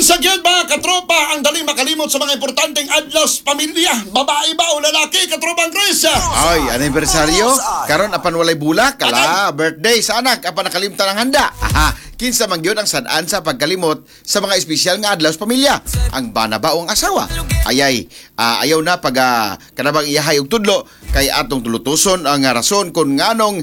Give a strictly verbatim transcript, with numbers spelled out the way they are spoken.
Unsa gyud ba katropa ang dali makalimot sa mga importanteng adlaw sa pamilya? Babae ba o lalaki katropang Chris? Ay, anibersaryo. Karon apan walay bulak, kala birthday sa anak apan nakalimtan ang handa. Aha, kinsa man gyud ang sad-an sa pagkalimot sa mga espesyal nga adlaw sa pamilya. Ang bana ba o ang asawa? Ayay, ah, ayaw na pag uh, kanabang iyahay og tudlo kay atong tulutuson ang ah, rason kung nganong